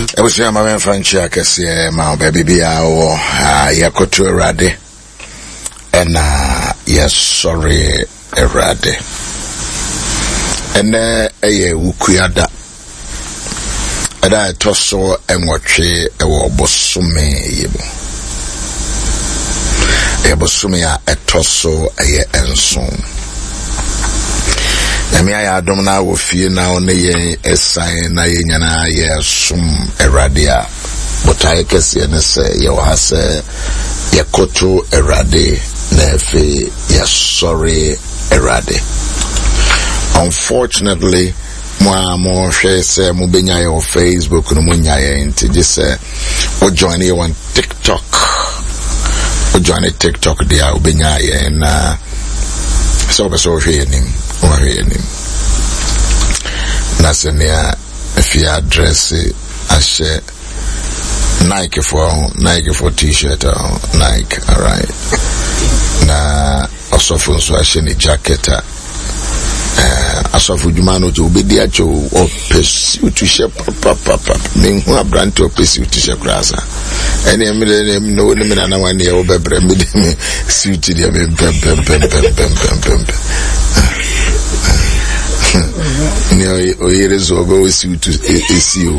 I was your man Franchi, I can see my baby be our Yakoto Erade. And yes, sorry, Erade. And Ukuyada. And I tosso and watch a bosume yebo. A bosumia a tosso a enson. Emi aya domina wo fie na one ye esan na ye nyana ye sum Erade a botaye kese ne se ye wa se ye koto Erade na efe ye sorry Erade. Unfortunately mo share say mo benya ye on Facebook no mo nya ye nti je say o join ye on TikTok dia o benya ye na so be so hwe nim Nasenia if you address a share Nike for t-shirt or Nike, alright. Na also for so a jacket also for Jumano to be there to or pursue to share papa mean who are brand to pursue to share grasa. Any million no limit and one year over me suit to the here is or go with you to ACU.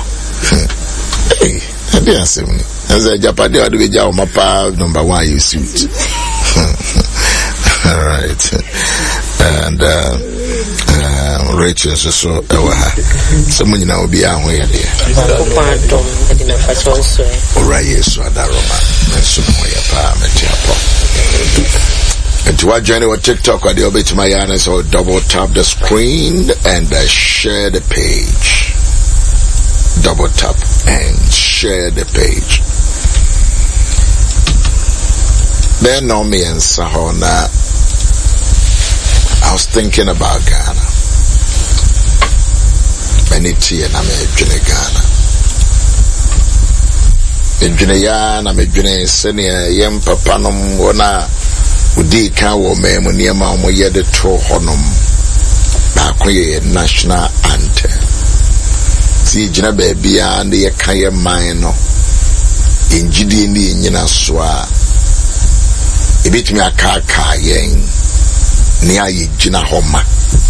Hey, I didn't say me. As a Japan, the other way, Mapa number 1 you suit. All right, and Rachel so someone now be out here. Alright, yes, so that Roma and some and to our journey with TikTok, or the obit my honest, so double tap the screen and share the page. Double tap and share the page. Then know me and Sahona. I was thinking about Ghana. Beniti and I'm Ghana. I'm senior yem papanum wona. Udi ka wo me mo niema mo ye de to honom na koye national anthem ti gina ba bia na ye kan ye man no injidi ni nyina so a ebitimi aka yen ni aye gina homa.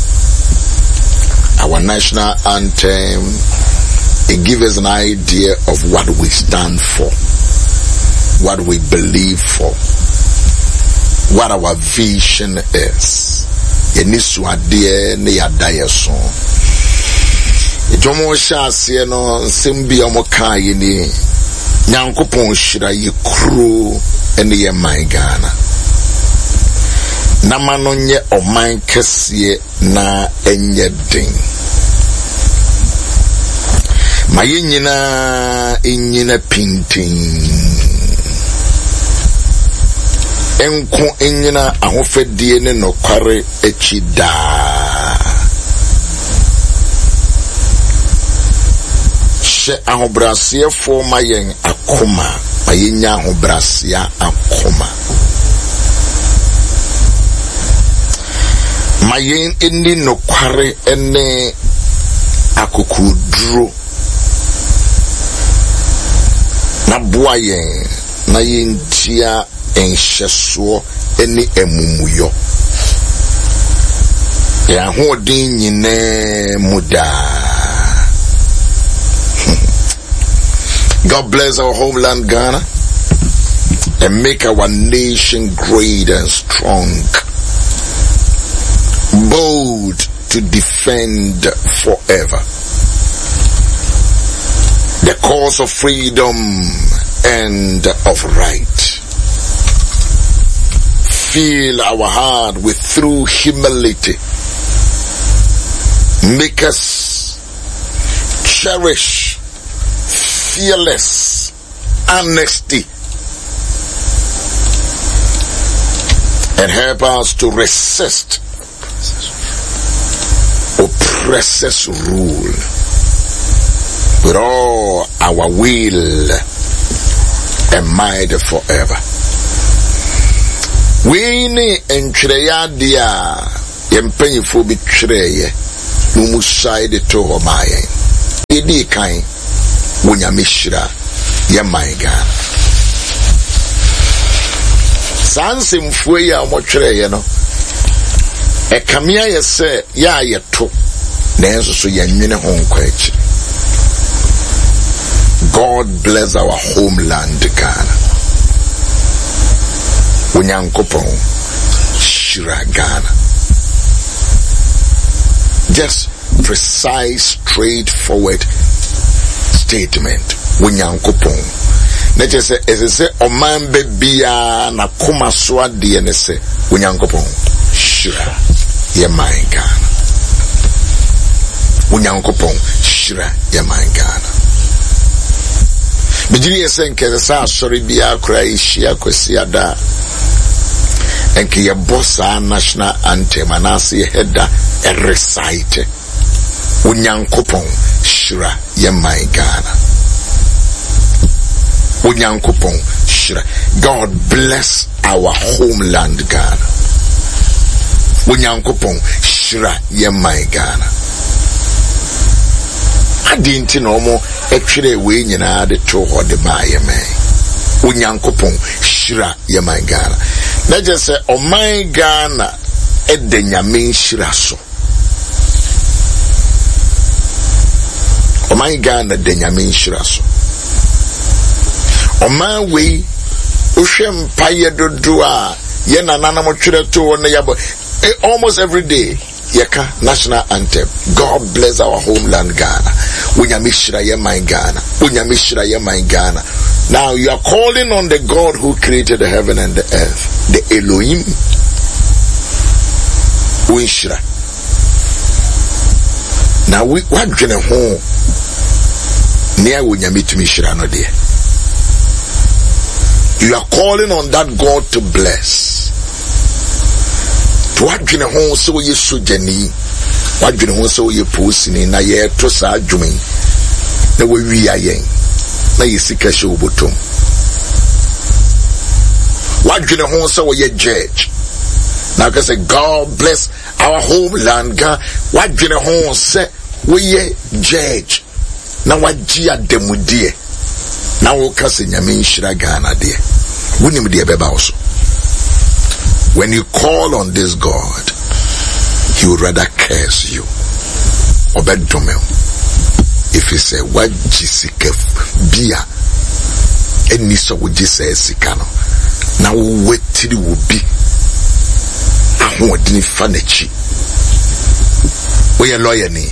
Our national anthem, it gives us an idea of what we stand for, what we believe for, what our vision is. Yenisu adie ne yadaye so. Ijomo shase no simbi omo kai ni Nyankopon shira ye kru ene ye man Ghana. Namano nye oman kesiye na enye din. Maye nyina pintin. Enko enyina ahofedie ne nokware echida. She ahobrasie fo mayen akoma, mayenya ahobrasia akoma. Mayen eni nokware ene akukudro. Na boayen na yentia enhyeso eni emumuyo. Ya hodin nyine muda. God bless our homeland Ghana and make our nation great and strong, bold to defend forever the cause of freedom and of right. Fill our heart with true humility. Make us cherish fearless honesty and help us to resist oppressors' rule with all our will and might forever. We need entreya dia yempanyifo bi treye no mu side to homaye edi kan Wunyamishira Yemai Ghana. Sansi mfue ya omotwere ye no. Ekamia ye se ya yeto na enso so yanwene ho nkwa echi. God bless our homeland Ghana. Unyankopon Shira Ghana. Just precise, straightforward statement. Unyankopon. Na se oman bebia na koma so ade ne se Unyankopon Shira Yemai Ghana. Unyankopon Shira Yemai Ghana. Bijiri esenke sa sorry bia kra ishia kwesi ada. Enke ye bossa national anthem anase header e recite. Unyankopon Shira Yemai Ghana. Unyankopon Shira. God bless our homeland Ghana. Unyankopon Shira Yemai Ghana. Adinti no mo etwere we nyina de to ho de ba Yemai. Unyankopon Shira Yemai Ghana. Na je se oman Ghana e de nyame Shira so. Oman Ghana de nyame Shira so. Oman we ohwe mpaye dodo a ye nanana mo twere to na yabo almost every day yeka national anthem. God bless our homeland Ghana. Unyamishira Yemai Ghana. Unyamishira Yemai Ghana. Now you are calling on the God who created the heaven and the earth, the Elohim. Unshira. Now we what gonna home near Unyamitmishira no dear. You are calling on that God to bless. To what gonna home so you sujani. What gonna home so you posini na ye to sa jumi. Na we are yen. Na yisika show bottom. What gonna home so you judge. Now I can say God bless our homeland. God, what gonna home say we judge. Now what jia demudie. Now we can say nyame Shira Ghana de. Wunim de beba also. When you call on this God, he would rather curse you. Obedomel. If he say, what jisike bia, any so would you say sikano. Now wait till you will be. I want to fanachi. We are lawyer ni.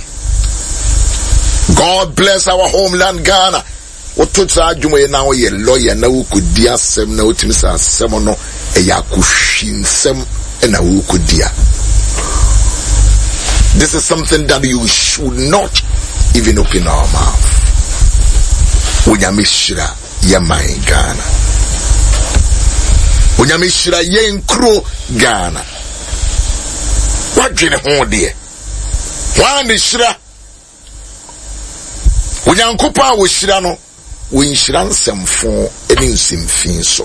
God bless our homeland Ghana. Ototsa adwuma na wo ye lawyer na wo kodi asem na otimisa asem no e ya kuhwinsem na wo kodia. This is something that you should not even open our mouth. Unyamishira Yemai Ghana. Unyamishira yenkro Ghana. Wadwene ho de. Wan shira. Unyankopa wo shira no. Winshira nsemfo eni nsimfin so.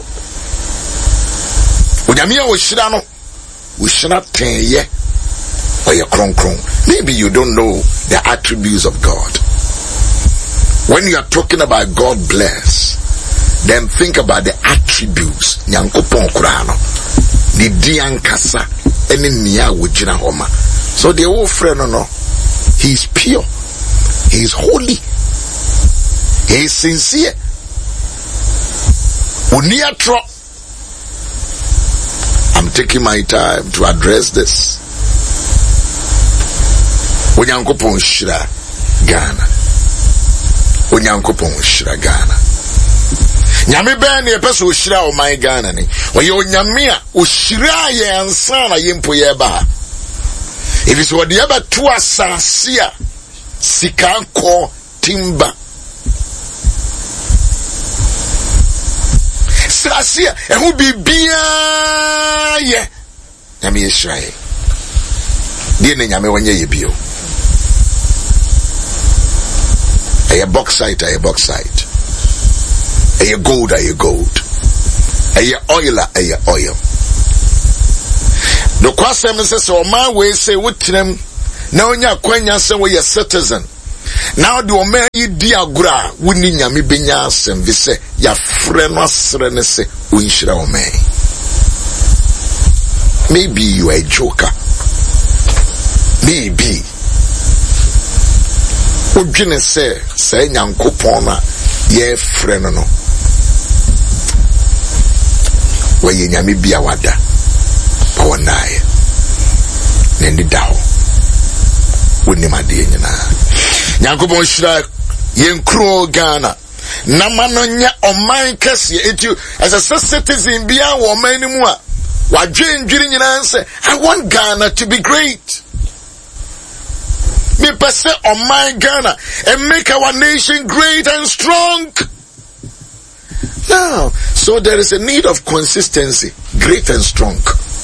Unyamia wo shira no. Wo shira tenye. Maybe you don't know the attributes of God. When you are talking about God bless, then think about the attributes. Nyankopon kurano. Ni diankasa eni niya wujina homa. So the old friend no. He is pure. He is holy. He is sincere. Uniatro. I'm taking my time to address this. Unyankopon Shira Ghana. Unyankopon Shira Ghana. Nyame ben ye pese oshira o man Ghana ni. Oye onyame a oshira ye ansa na yempo ye ba. If it's what the ever to asase a sika ko timba. Srasia ehu bibia ye. Nyame ye shira ye. Die ne nyame wanye ye bio. A bauxite, a bauxite. A gold, a gold. A oil, a oil. The question says, so my way say, what them now in your quenya say, we are citizen. Now the omen yi di agura wuni nyame benya asem vi se ya frɛ no asrɛ ne se unhyira omen. Maybe you are a joker. Maybe odwene se nyankopɔn na ye frɛ no no wɔyɛ nyame bia wada ba wɔnae na ndi da hɔ woni madeɛ nyinaa. Nyankopɔn hyira yɛnkuro Ghana na ma no nya ɔman kɛseɛ enti as a citizen bia wɔ ɔman no mu a wadwendwiri nyinaa sɛ I want Ghana to be great. Me pese ɔman Ghana and make our nation great and strong. Now, so there is a need of consistency. Great and strong.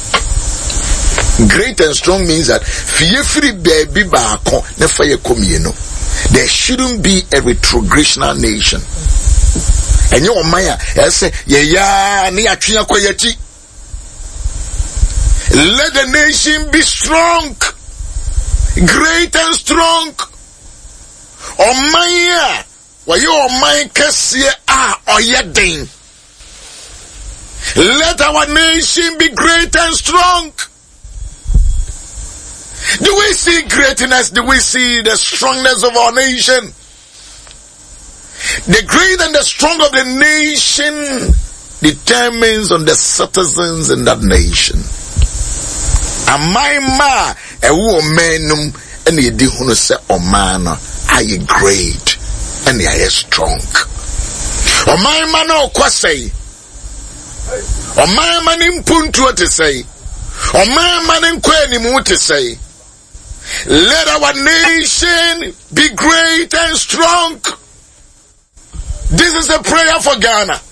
Great and strong means that there shouldn't be a retrogradational nation. And your Maya, I say, let the nation be strong, great and strong. Omaya, why you mind Cassia or Yadin? Let our nation be great and strong. Do we see greatness? Do we see the strongness of our nation? The great and the strong of the nation determines on the citizens in that nation. Amaima ewu omenum ene yedi hunu se omano aye great ene aye strong. Omaima no kwasei. Omaima ni mpuntu te say. Omaima ni nkweni mu te say. Let our nation be great and strong. This is a prayer for Ghana.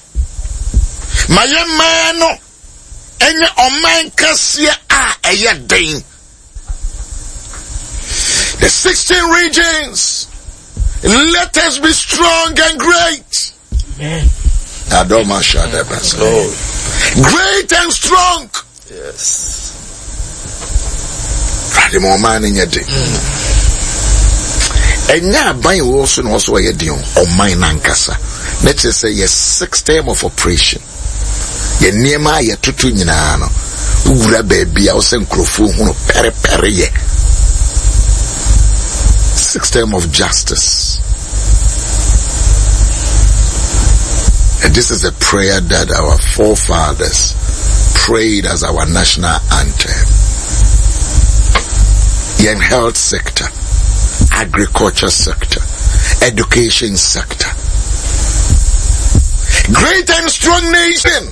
Mayemano enye oman kasia ayadin. The 16 regions, let us be strong and great. Amen. Adoma Shadabas. Great and strong. Yes. The more man in your day. And now buying also a deal on my nankasa. Let's just say yes, 6 term of operation. Ye near my tutu nyinano. Ura baby, I was in Crofu, pere pere ye. 6 term of justice. And this is a prayer that our forefathers prayed as our national anthem. Young health sector, agriculture sector, education sector. Great and strong nation.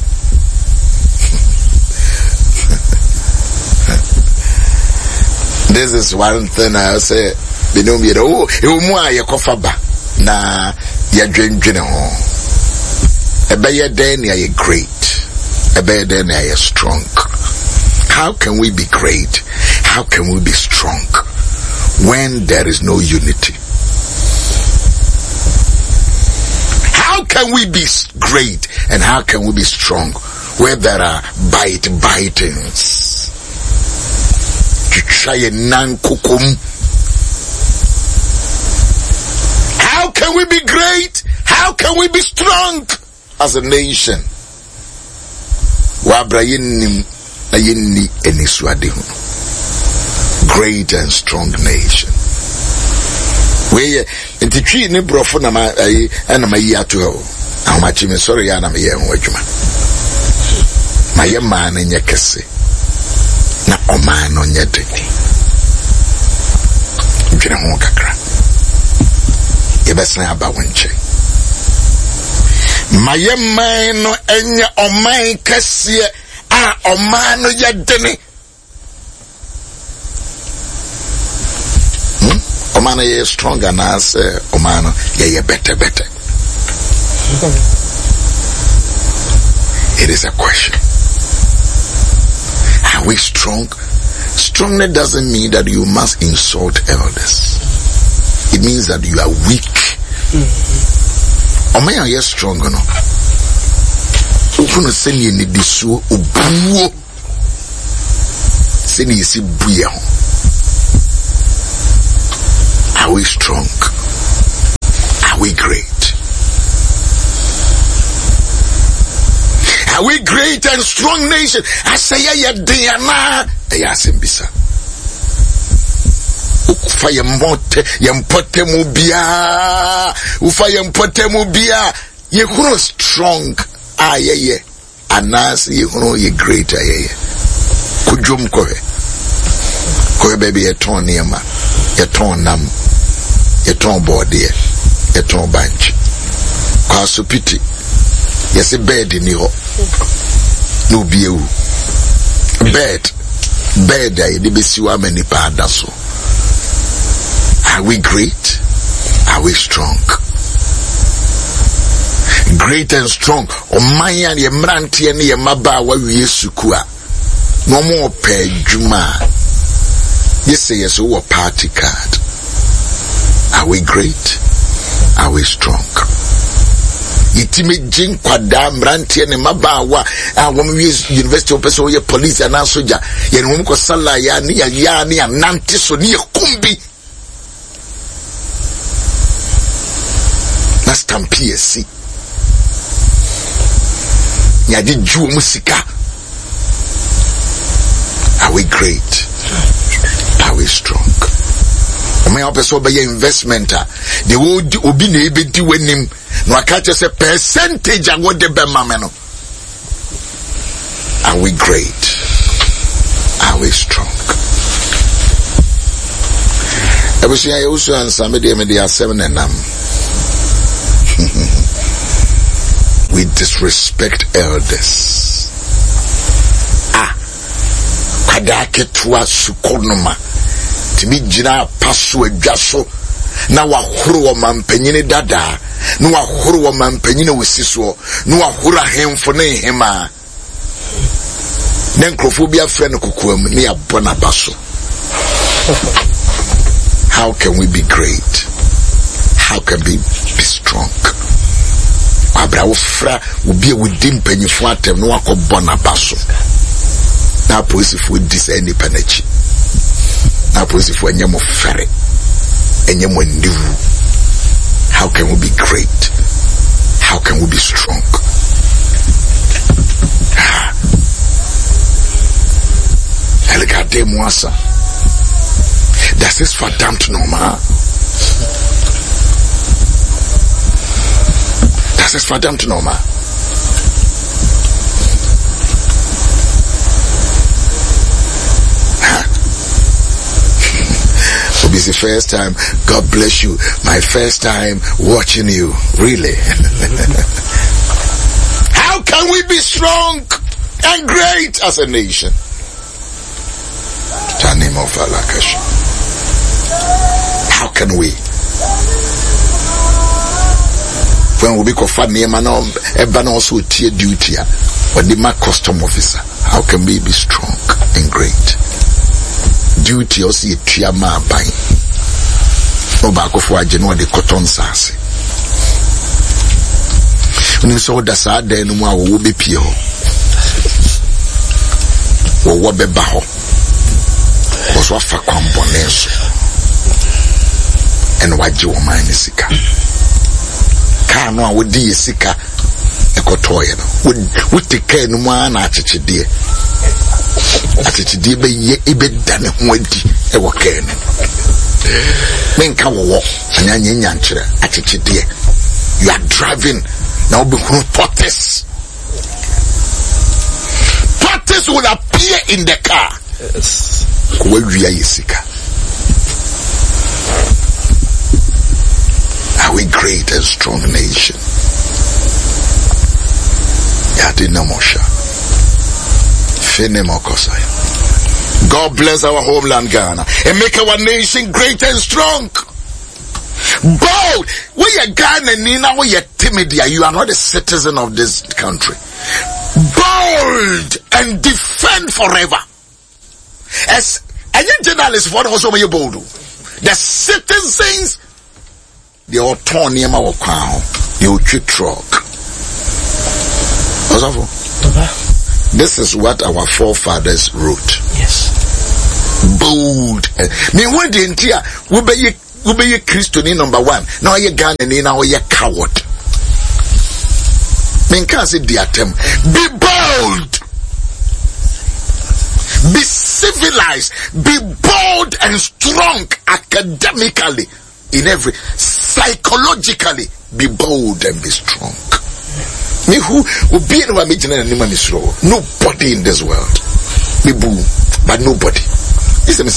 This is one thing I say. Na ya dwendwene ho. Ebeye den ya great. Ebeye den ya strong. How can we be great? How can we be strong when there is no unity? How can we be great and how can we be strong where there are bitings? To try a nan-kukum. How can we be great? How can we be strong as a nation? Great and strong nation. We in the tree ni brofo na ma na ma yi ato ho. Amachi me sorry ya na me ye ho adwuma. Ma ye ma na nye kese. Na o ma no nye de. Ndwene ho kakra. Ye besa aba wonche. Ma ye ma no enye o man kese a o ma no ye de ni. Omano ye stronger na as omano ye better. It is a question. Are we strong? Strongness doesn't mean that you must insult elders. It means that you are weak. Omano ye stronger no. Ufuno seni ni disu obuo. Seni isi buya. Are we strong? Are we great? Are we great and strong nation? I say ya Diana. Ayasimbisa. Ufa yempote mubia. Ufa yempote mubia. Yekuno strong. Ye. Anas yekuno ye great ye. Kujum kohe. Kohe baby ye ton niyama. Ye ton nam. Ye ton body. Ye ton bench. Kwa supiti. Ye se bed ni ho. No biu. Bed ay de besiwa many pada so. Are we great? Are we strong? Great and strong. Omanya ye mranti ene ye maba wa wie sukua. No more pe juma. Yes wo party card. Are we great? Are we strong? Yitime jin kwada mrantie ne mabawa wom university opeso ye police and soldier ye no ko sala ya ni anante so ni kumbi na stamp PSC ya di ju musika. Are we great? Are we strong? May also be investment. The would be able to win him. No, I catch us a percentage of what the Bemameno. Are we great? Are we strong? I wish I also answer media 7 and we disrespect elders. Kadake tuwa sukonoma. Timi jina pasu edwaso na wahoro wa mampanyine dada na wahoro wa mampanyine wisiso na wahoro ahemfo na hema na nkrofobia friend kokoam na yabona baso. How can we be great? How can we be strong? Abra ofra obi wudi mpanyifo atem na wakobona baso na posifo disani panachi na posifo anyamo fere anyamo ndivu. How can we be great? How can we be strong? Elegade mwasa. Das ist verdammt normal. Das ist verdammt normal. It's the first time. God bless you. My first time watching you. Really? How can we be strong and great as a nation? How can we? When we be confined near man, everyone also tier duty. When the man custom officer, how can we be strong and great? Duty also a tiama by no back of what general the cotton sassy. When you saw the sad day no more will be pure or what be baho was what for components and what you mind is sika. Can no would be sika a cotoyan would take care no one at it dear. Atiti be ye ibe dane hwadi e wo ken menka wo anyanye nyankyere atiti de you are driving now be potters will appear in the car. Yes. Ko wia yesika. Are we great and strong nation? Yadina Mosha. God bless our homeland Ghana and make our nation great and strong. Bold. We are Ghana, Nina, we are timid. You are not a citizen of this country. Bold and defend forever. As any journalist for also may bold. The citizens, the autonomy of our crown, you treat truck. This is what our forefathers wrote. Yes. Bold. Me when the entire we be be a Christian number one. Now you Ghana and now you coward. Men can't say the attempt. Be bold. Be civilized. Be bold and strong academically. In every psychologically, be bold and be strong. Me who will be in my nobody in this world. Me boo, but nobody. This is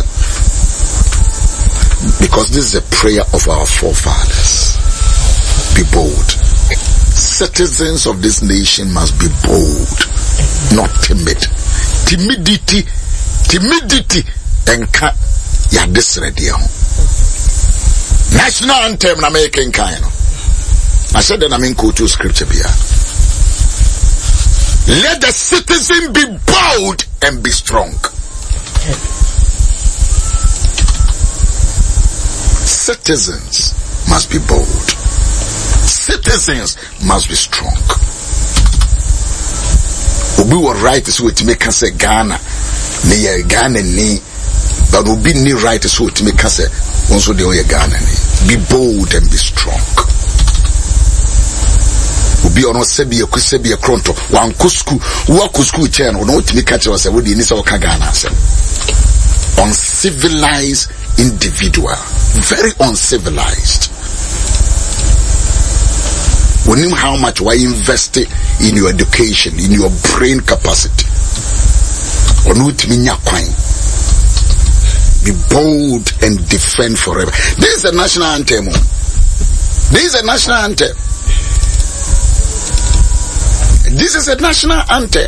because this is a prayer of our forefathers. Be bold. Citizens of this nation must be bold, not timid. Timidity, and ya this radio. National anthem na American kind. I said that I'm in to scripture here. Let the citizen be bold and be strong. Citizens must be bold. Citizens must be strong. We were right so to make us say Ghana. Ghana ni. But we be right so to make us say also the way Ghana ni. Be bold and be strong. Be on sebi a kronto one kusku wakusku chain or not to make catch us with the initial Kagana. Uncivilized individual, very uncivilized. We know how much we invest in your education, in your brain capacity. Or not to be bold and defend forever. This is a national anthem. This is a national anthem. This is a national anthem.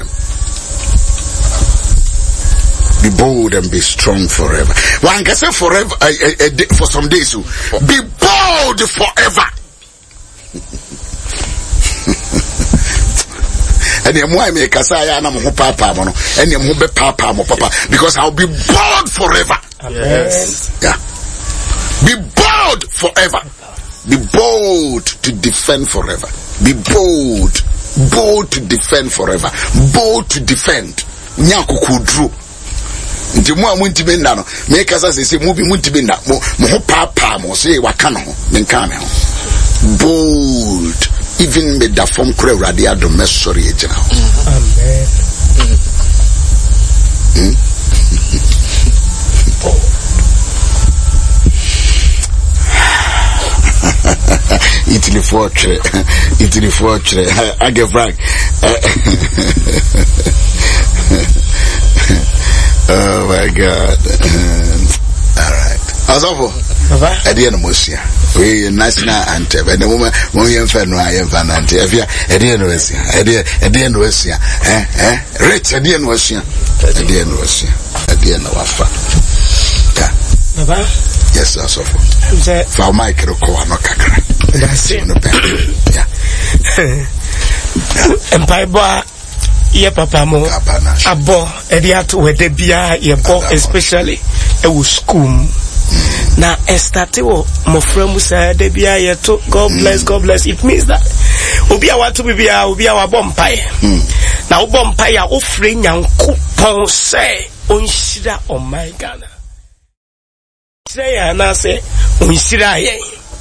Be bold and be strong forever. One can say forever, for some days. Be bold forever. And you make kasaya na mo papa mo, and you be papa mo papa, because I'll be bold forever. Yes. Yeah. Be bold forever. Be bold to defend forever. Be bold. Bold to defend forever. Bold to defend. Nyanko kudru. Nti mo amuntibe nda no. Make us say mo bi muntibe nda. Mo ho papa mo say waka no. Menka me ho. Bold. Even me da form kure urade adom mesori ejina. Amen. Italy fortress. I get frank. Oh my God. All right. Asofo. At the end of Mosia. We national anthem. And the woman when you fan no I am fan anthem. If you at the end of Mosia. At the end of Mosia. Rich at the end of Mosia. At the end of Mosia. At the end of Wafa. Yeah. Baba. Yes, Asofo. For my Kiroko no kakra. That's it. Yeah. And Bible, ye papa mo abo ediato wede bia ye bo especially e wo school na estati wo mofra mu sa de bia ye to God bless. It means that obi a watu bibia obi a wabɔ mpae na wo bɔ mpae a ofre nyankopɔn sɛ onhyira my Ghana say na say onhyira ye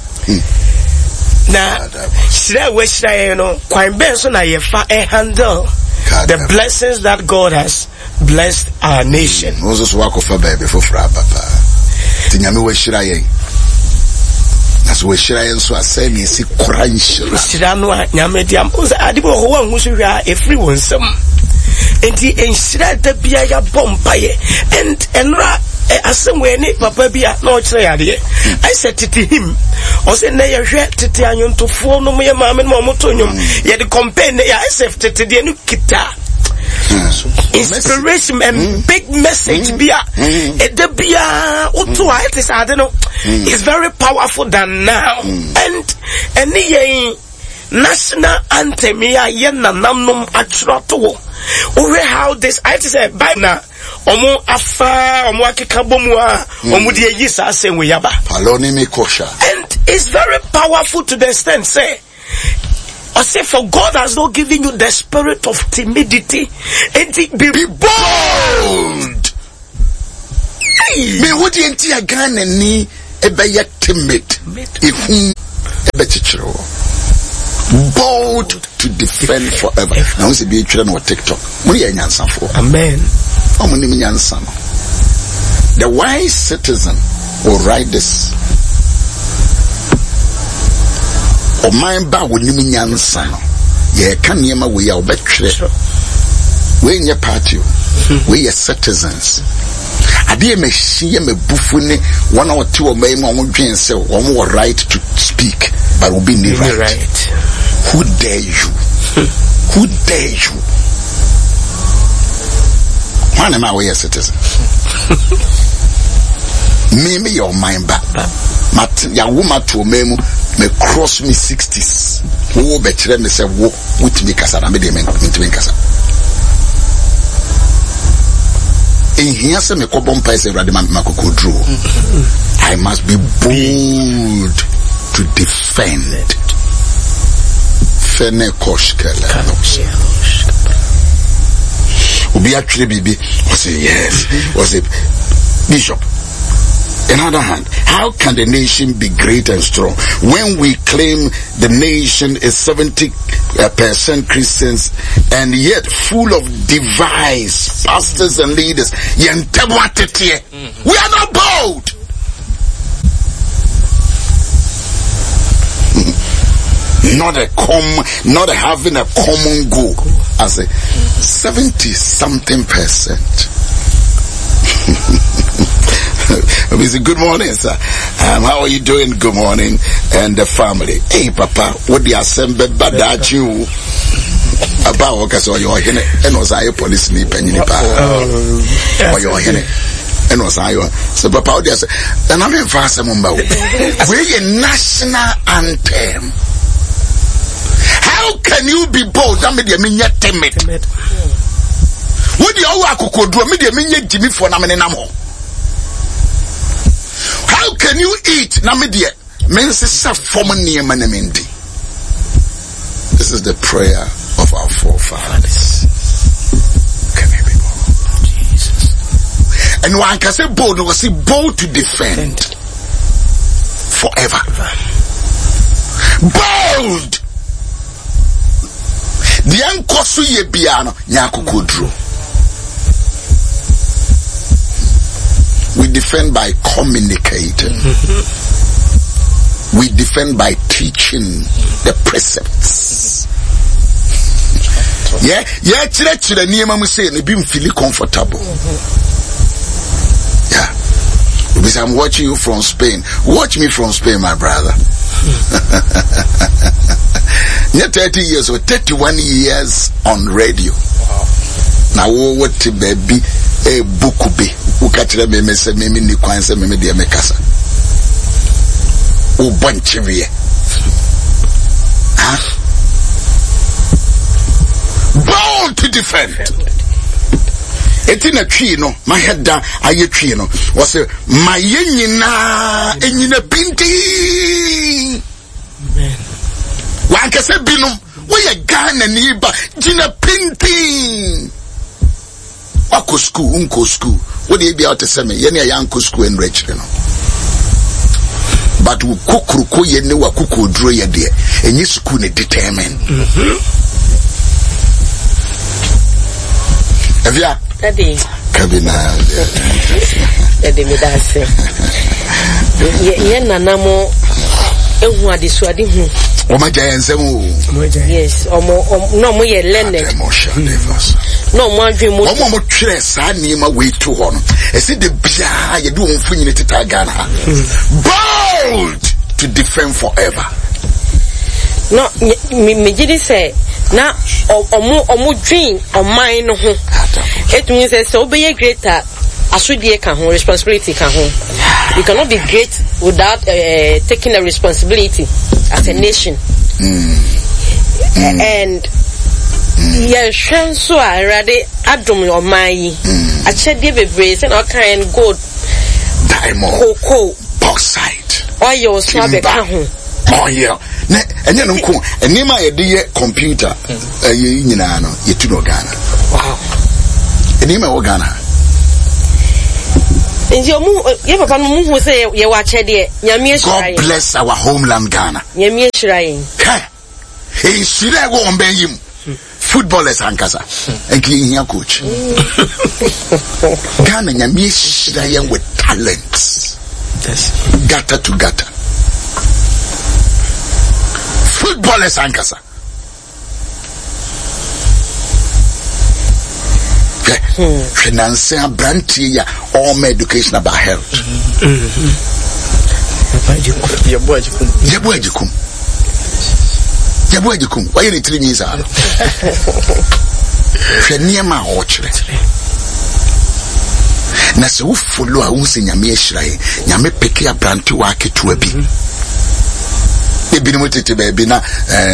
na shira we shira no kwan ben so na ye fa handle the blessings that God has blessed our nation. Moses wako fa baby for fra papa. Tinyame we shira ye. As we shira ye so asem yesi kranshira. Shira no nyame diam o adibo ho wan hu so hwa efri wonsam. Enti enshira da bia ya bompaye and enra asem we ni papa bia na o kire yade. I said to him, o se na ye hwe tete anyontofo no me maame no mo to nyom ye de compare na ya SF tete de no kita inspiration and big message bia e de bia oto a it is I don't know it's very powerful than now and ye national anthem ya ye nanamnom atroto o how this I say by now omo afa omo akeka bomu a omo de yi sa asem we yaba paloni me kosha and it's very powerful to the extent say I say for God has not given you the spirit of timidity and be bold. Me would enti Ghana ni ebe timid ehun ebe chichiro bold to defend forever. Now we say be children on TikTok. Money nyansa for. Amen. Money nyansa. The wise citizen will write this. O mind ba wo nim nyansa no. Ye kan niema we ya obetwere. We nye party. We are citizens. Ade me hie me bufu ne one or two of me mo dwen say one more right to speak, but will be right. Who dare you? Who dare you? Why am I a citizen? Me your mind back. Ya woman to me cross me 60s. Who better me say wo with me kasa na me de me kasa. In here say me ko bompa say rade makoko. I must be bold to defend. Fene koshkele. Obi actually bibi was it yes. Was it Bishop? On the other hand, how can the nation be great and strong when we claim the nation is 70% Christians and yet full of device, pastors and leaders? We are not bold. Not having a common goal as a 70-something%. Good morning, sir. How are you doing? Good morning, and the family. Hey, Papa, what do you assemble? But that you about because you're here, and was I police sleep and you or you're here. And was I so Papa, what do you say? And I'm in fast we're a national anthem. How can you be bold? I mean, you timid. What do you want to do? I Jimmy for Namanamo. How can you eat? Namidia means it's a former near Manamindi. This is the prayer of our forefathers. Can you be bold? Jesus. And one can say bold, was he bold to defend forever? Bold. The Ankosu Yebiano Nyakukudru. We defend by communicating. We defend by teaching the precepts. Chile niyema mu say be feel comfortable. Yeah. Because I'm watching you from Spain. Watch me from Spain, my brother. 30 years or 31 years on radio. Now what baby a bukubi ukachira me say me ni kwanse me de mekasa o banchiwe bold to defend etina twi no my head down aye twi no was say my nyina enyina pinti amen wa ka say binum we ye Ghana ni ba jina pinti Ako school, unko school. What do you be out to say me? Yeni a yanko school and rich, you know. But we kukuruko yeni wa kuku draw ya dear. And you school ne determine. Have ya? Daddy. Kabina. Daddy me dance. Yen nanamo ehu adisuadi hu. Oma jayansemu. Yes, no mo ye learned. No more dream. Omo tres anima way to one. I see the bia you do infinity Ghana. Bold to defend forever. No, me did say na omo dream on mine ho. It means so be a greater asudie kan ho responsibility kan ho. You cannot be great without taking a responsibility as a nation. And yes, so I ready Adam your mind. I said, David Brace and all kind gold, diamond, cocoa, bauxite, oil, timber, oil. And you know, and name my dear computer, you know, you to know Ghana. Wow. And name my Ghana. God bless our homeland Ghana. Hey, Shira go on him. Footballers ankasa. And clean coach. Ghana nyamie Shira with talents. Gutter to gutter. Footballers ankasa. Financial branch all my education about health. Yabuajikum. Why you 3 years out? Fenema orchard. Na so follow a who's in Yami Shrai, Yami Peke a branch to work to a bit. They been with it, baby. Now,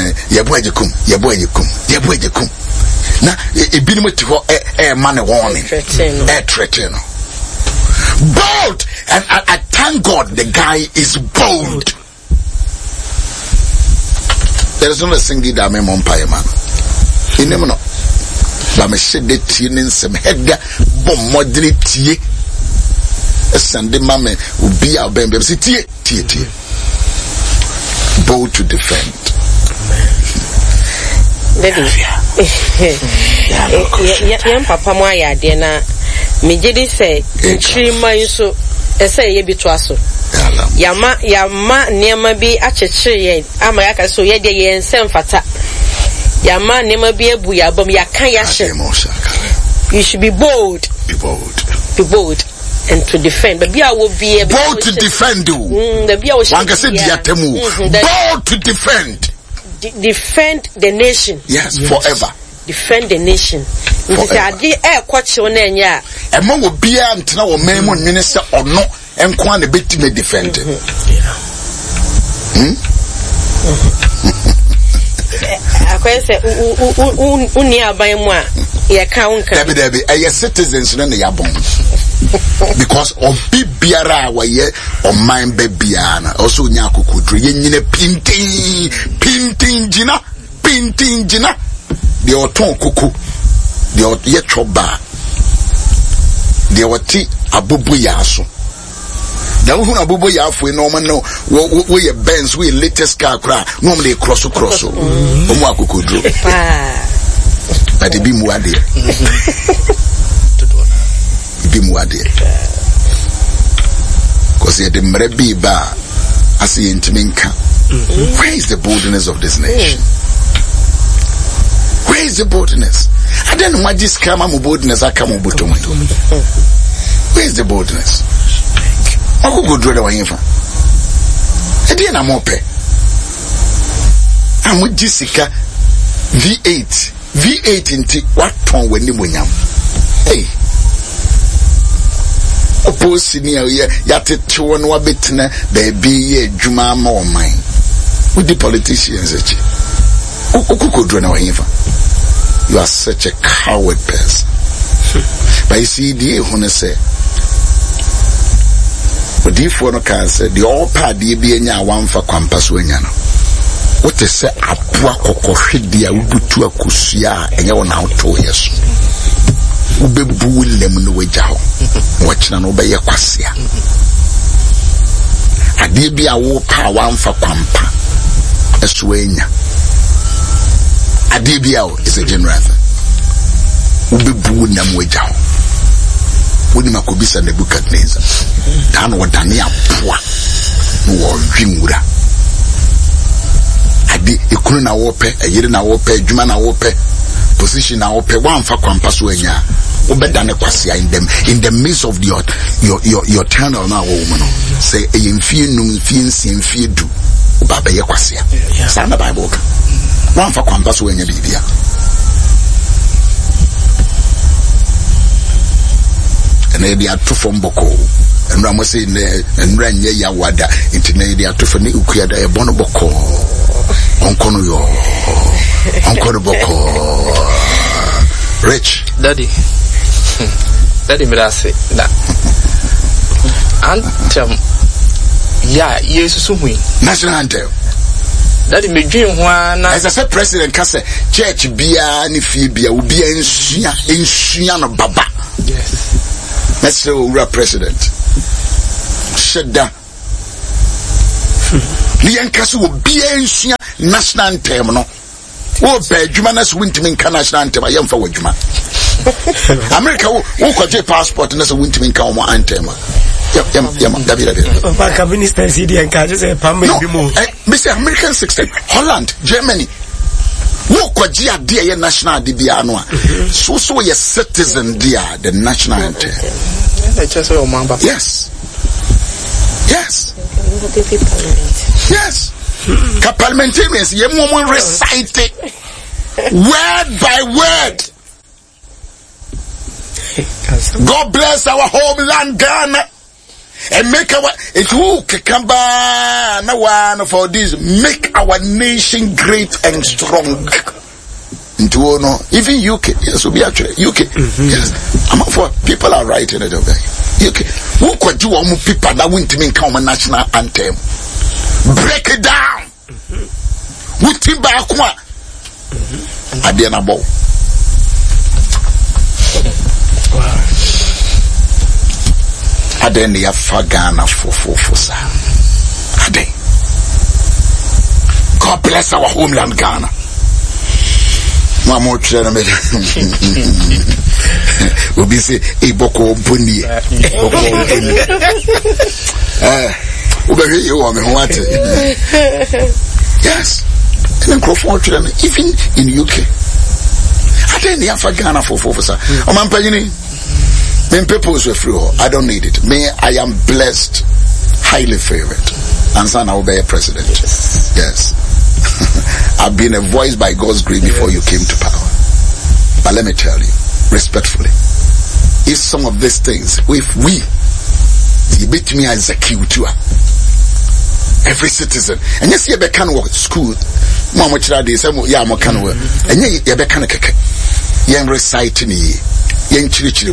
Yabuajikum. Now, it been with a man warning, a threaten. Bold, and I thank God the guy is bold. There is not a single damn umpire man. In him, no. But me shed the tin in some head, bomb moderate. A Sunday mamma will be our baby. Tea. Bold to defend. Baby, young papa, my idea now. Me jadi say, Chima yuso, say ye be twaso. Yama, nema be acheche, America so ye de yen sem fata. Yama, nema be a buya, bom ya kayashe. You should be bold. Be bold. And to defend, but I will be able bold to defend you. One can say bold to defend. Defend the nation. Yes, forever. Defend the nation. Emma will be until our main minister or no, and quite a bit to defend. Debbie, citizens in the Yabon. Because of Bibiara, why or mine babyana, also Nyaku could read pinting Gina, the Oton Kuku, the Yetroba, the Wati Abubu Yasu. The one Abubu Yafu, no man know, we a Benz, we latest car cry, normally cross. Omaku could do. But it be Muadi. Because he had the Mrebi bar as he intiminka. Where is the boldness of this nation? Where is the boldness? I don't know why this come boldness. I come on bottom. Where is the boldness? I could go draw the way in front. I didn't know more. I'm with Jessica V8 into what tongue when you win. Hey. Oppose senior yate chon wa betna baby ye juma more mine with the politicians you are such a coward person. But you see the one say but if one can say the all party be nya one for campus wenyano what they say apua kokohwedia ubutu akusua enye wona auto yeso ubebu lem no weja ho wachina no be yakwasia ade bi awo pa wanfa kwampa esuenya ade bi awo is a general ubebu nam weja ho woni makobisa Nebukadnezar dan wodane apoa no wo dwinwura ade ekunu na wo pe ayire na wo pe adwuma na wo pe position na wo pe wanfa kwampa so anya obedane kwasia in the midst of your tunnel na wo mu no say eyemfie num fie nsiemfie du obaba ye kwasia sa na Bible ka wanfa kwampa so anya bibia ene dia to from boko enra mo say enra nye ya wada intine dia to for ne ukuada e bono boko onkono boko Rich daddy mirase da anthem ya yesu hui national anthem daddy me dwin ho ana as I said president ka say church bia ni fie bia obi ensua no baba yes let's say we are president Sheda. Liankasi will be a national anthem, no. Oh, Jumanas Winterman national anthem. I am for Juma. America will got a passport and as a Winterman come anthem. Back minister CD and catches a pammy. Mr. American system, Holland, Germany. Who could you dear national DBA? So a citizen, dear, the national anthem. Yes. Yes. Yes. Parliamentarians, you will recite it word by word. God bless our homeland, Ghana. And make our one for this, make our nation great and strong. Into no, even UK, yes, will be actually UK. Yes, I'm for people are writing it over UK. Who could do one people that wouldn't mean come a national anthem? Break it down. With him back one. At the end of Aden ya fagana fufufusa. Aden. God bless our homeland Ghana. Mama try me. Obi say iboko boni. Obi you want me what? Yes. And Crawford even in UK. Aden ya fagana fufufusa. O man panyini. When people were free, I don't need it. I am blessed, highly favored. And son, I will be a president. Yes. I've been a voice by God's grace before you came to power. But let me tell you, respectfully, if some of these things, if we, you beat me as a Q2, every citizen, and yes, you can work at school, Mama Chadi, yeah, I can work, and you can you reciting ye. God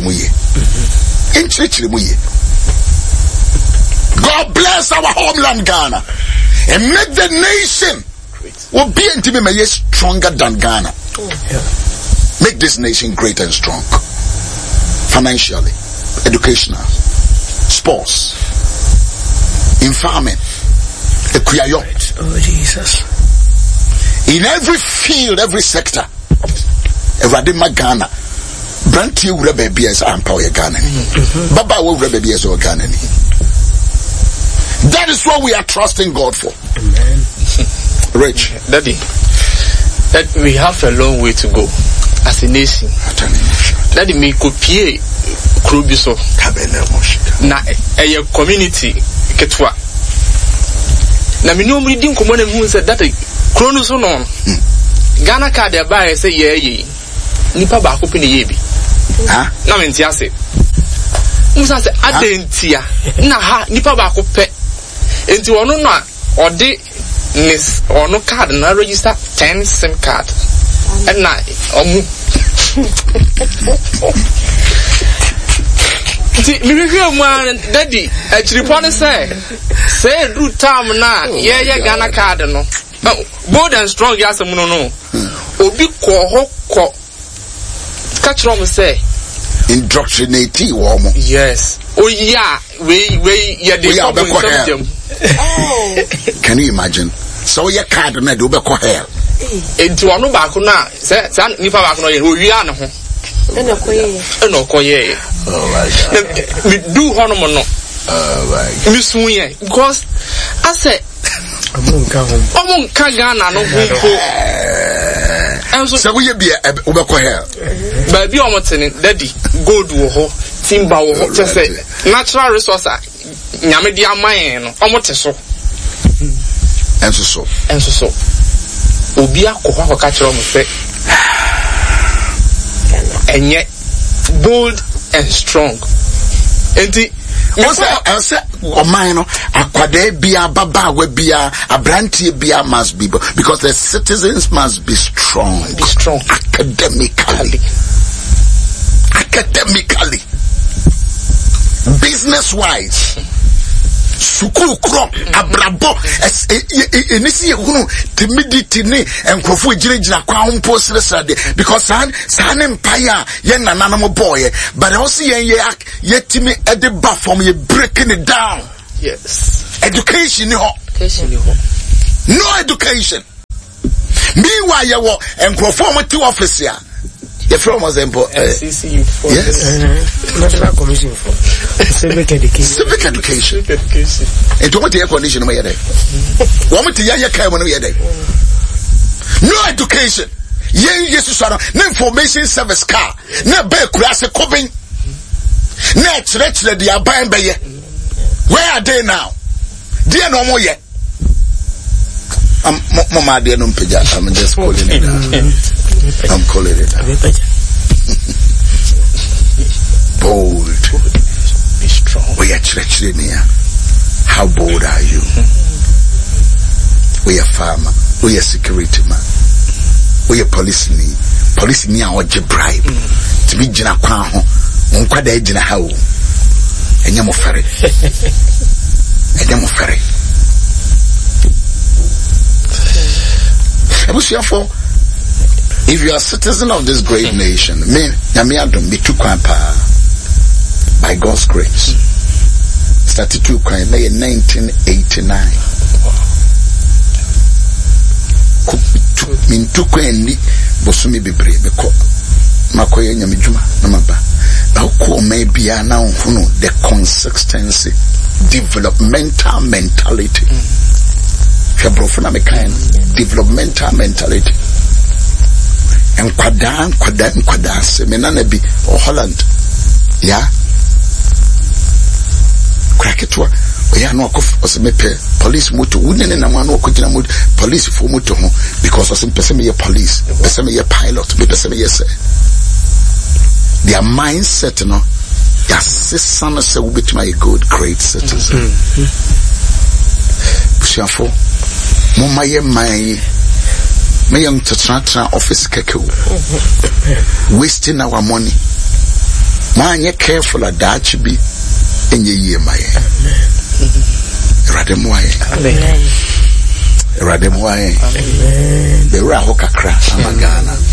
bless our homeland Ghana and make the nation will be intimate stronger than Ghana. Make this nation great and strong financially, educational, sports, in farming, oh Jesus, in every field, every sector. Eradima Ghana. Branty will be as Empower Ghana. Baba will be as Ghana. That is what we are trusting God for. Amen. Rich. Daddy, that we have a long way to go as a nation. Daddy, me copy Krubiso. Na a community ketwa. Na me no reading common who said that Chronos on Ghana card by say ye. Nipa ba kopini yebi. Na menti ase. Musa se adentia. Na ha nipa ba kope. Enti ono na ode nis ono card na register 10 SIM card. And na omu. Mi review man daddy chiripon say do time na ye Ghana card no. Bold and strong yasem no. Obi ko catch wrong say indoctrinate woman. Yes. Oh yeah, we can you imagine? So your card na do be ko hell. Enti wonu ba ko na say nipa ba ko no ye o wi an ho. Eno koye. Oh my God. Me do hono mo no. Oh my God. Me sun ye because I say Omunka Ghana no humpo. So we be obeko here. Baby omotene daddy gold wo ho, timber wo ho, just say natural resource nyame di aman no omote so. Enso so. Obi akọ ho ka kire mo say enye bold and strong. Enti Once mine akwade bia baba we bia abrantie bia must be because the citizens must be strong. Academically, business wise, sukuu kro abrabo enisi ehunu timidity ne enkrofo ejirejira kwa hompo sresade because san empire ye nananom boy but also ye timi e de ba from ye breaking it down. Yes. Education ni ho. No education. Meanwhile ye wo enkrofo mo ti office ya ye from example CCU for National Commission for Civic Education. And what the air condition me yede. What me ya kai mo yede. No education. Ye yesu so no information service car. Na be kura se kobin. Na chire the aban be ye. Where are they now? Dear no more ye. Mama dear no peja. I'm just calling it out. I'm calling it out. Bold. Be strong. We are church near. How bold are you? We are farmer. We are security man. We are police ni our bribe. To be jina kwa ho. Unkwada ejina how. Enya mo fere. Enya mo fere. If you are a citizen of this great nation, by God's grace, started to cry in 1989. Mintukwendi bosumi bibre beko makoye nyamijuma namaba bako maybe now the consistency developmental mentality Shabrofuna mekan developmental mentality and kwada se menana bi Holland ya kraketwa oya no akof osemepe police moto wunene na manu okogina moto police for moto ho because osempe me police pese me pilot me pese me yes their mindset no ya sesana se wo betima a good great citizen bushafo mama ye mai me young to transfer office kekew wasting our money man ye careful at that be enye ye mai Rademwaye. Amen. Rademwaye. Amen. Be ra ho kakra amagana.